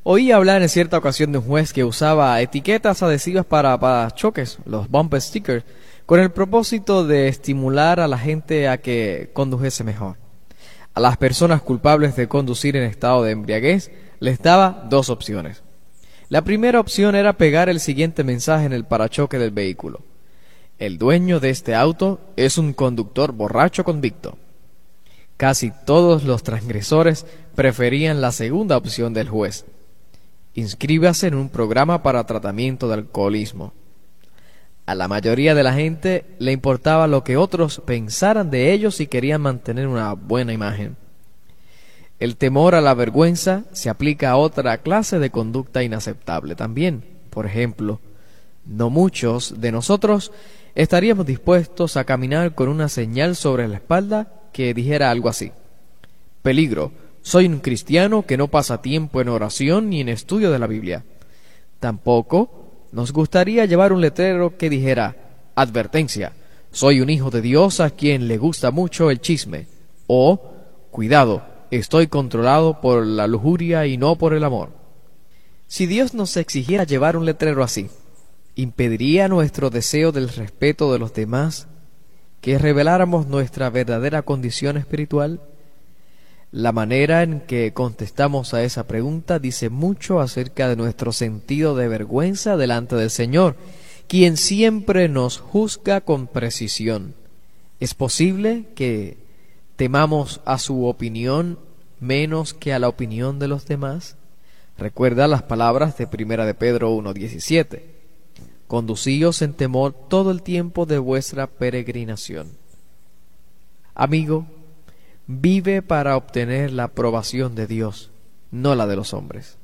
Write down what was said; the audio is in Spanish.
Oí hablar en cierta ocasión de un juez que usaba etiquetas adhesivas para choques, los bumper stickers, con el propósito de estimular a la gente a que condujese mejor. A las personas culpables de conducir en estado de embriaguez les daba dos opciones. La primera opción era pegar el siguiente mensaje en el parachoque del vehículo: el dueño de este auto es un conductor borracho convicto. Casi todos los transgresores preferían la segunda opción del juez: inscríbase en un programa para tratamiento de alcoholismo. A la mayoría de la gente le importaba lo que otros pensaran de ellos y querían mantener una buena imagen. El temor a la vergüenza se aplica a otra clase de conducta inaceptable también. Por ejemplo, no muchos de nosotros estaríamos dispuestos a caminar con una señal sobre la espalda que dijera algo así: peligro, soy un cristiano que no pasa tiempo en oración ni en estudio de la Biblia. Tampoco nos gustaría llevar un letrero que dijera: advertencia, soy un hijo de Dios a quien le gusta mucho el chisme. O, cuidado, estoy controlado por la lujuria y no por el amor. Si Dios nos exigiera llevar un letrero así, ¿impediría nuestro deseo del respeto de los demás que reveláramos nuestra verdadera condición espiritual? La manera en que contestamos a esa pregunta dice mucho acerca de nuestro sentido de vergüenza delante del Señor, quien siempre nos juzga con precisión. ¿Es posible que temamos a su opinión menos que a la opinión de los demás? Recuerda las palabras de 1 de Pedro 1:17. Conducíos en temor todo el tiempo de vuestra peregrinación. Amigo, vive para obtener la aprobación de Dios, no la de los hombres.